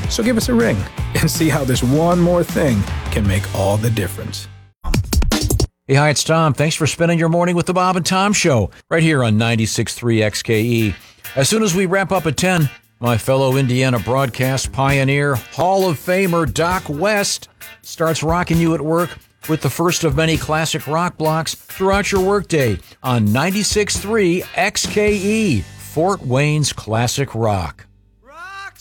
So give us a ring and see how this one more thing can make all the difference. Hey, hi, it's Tom. Thanks for spending your morning with the Bob and Tom Show right here on 96.3 XKE. As soon as we wrap up at 10, my fellow Indiana broadcast pioneer, Hall of Famer Doc West starts rocking you at work with the first of many classic rock blocks throughout your workday on 96.3 XKE, Fort Wayne's classic rock.